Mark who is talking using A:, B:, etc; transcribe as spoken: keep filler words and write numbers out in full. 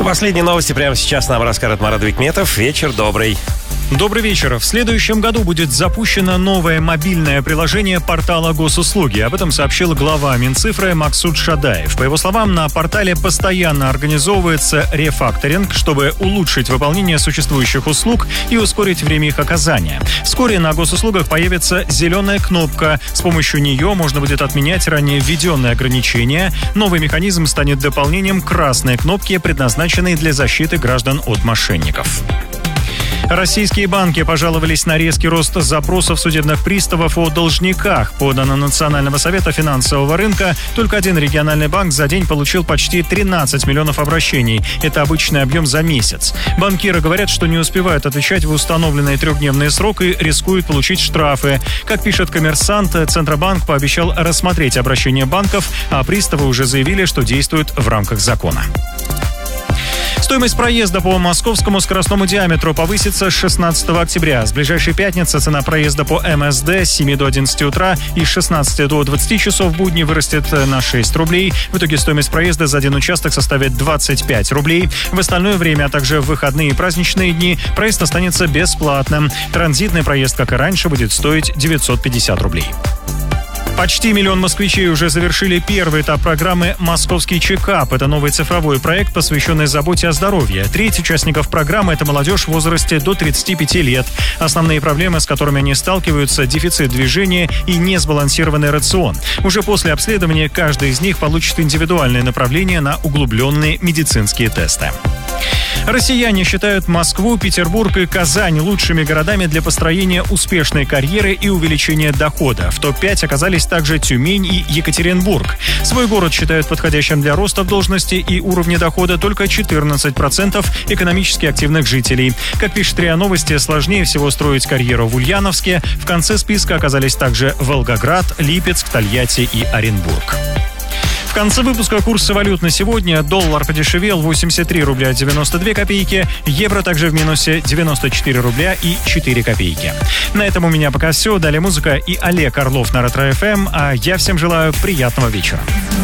A: Последние новости прямо сейчас нам расскажет Марат Бекметов. Вечер добрый.
B: Добрый вечер. В следующем году будет запущено новое мобильное приложение портала госуслуги. Об этом сообщил глава Минцифры Максут Шадаев. По его словам, на портале постоянно организовывается рефакторинг, чтобы улучшить выполнение существующих услуг и ускорить время их оказания. Вскоре на госуслугах появится зеленая кнопка. С помощью нее можно будет отменять ранее введенные ограничения. Новый механизм станет дополнением красной кнопки, предназначенной для защиты граждан от мошенников. Российские банки пожаловались на резкий рост запросов судебных приставов о должниках. По данным Национального совета финансового рынка, только один региональный банк за день получил почти тринадцать миллионов обращений. Это обычный объем за месяц. Банкиры говорят, что не успевают отвечать в установленный трехдневный срок и рискуют получить штрафы. Как пишет «Коммерсант», Центробанк пообещал рассмотреть обращения банков, а приставы уже заявили, что действуют в рамках закона. Стоимость проезда по московскому скоростному диаметру повысится с шестнадцатого октября. С ближайшей пятницы цена проезда по эм эс дэ с семи до одиннадцати утра и с шестнадцати до двадцати часов в будни вырастет на шесть рублей. В итоге стоимость проезда за один участок составит двадцать пять рублей. В остальное время, а также в выходные и праздничные дни проезд останется бесплатным. Транзитный проезд, как и раньше, будет стоить девятьсот пятьдесят рублей. Почти миллион москвичей уже завершили первый этап программы «Московский чекап». Это новый цифровой проект, посвященный заботе о здоровье. Треть участников программы – это молодежь в возрасте до тридцати пяти лет. Основные проблемы, с которыми они сталкиваются – дефицит движения и несбалансированный рацион. Уже после обследования каждый из них получит индивидуальное направление на углубленные медицинские тесты. Россияне считают Москву, Петербург и Казань лучшими городами для построения успешной карьеры и увеличения дохода. В топ пять оказались также Тюмень и Екатеринбург. Свой город считают подходящим для роста в должности и уровня дохода только четырнадцать процентов экономически активных жителей. Как пишет РИА Новости, сложнее всего строить карьеру в Ульяновске. В конце списка оказались также Волгоград, Липецк, Тольятти и Оренбург. В конце выпуска курсы валют на сегодня. Доллар подешевел восемьдесят три рубля девяносто две копейки. Евро также в минусе девяносто четыре рубля и четыре копейки. На этом у меня пока все. Далее музыка и Олег Орлов на Ретро эф эм. А я всем желаю приятного вечера.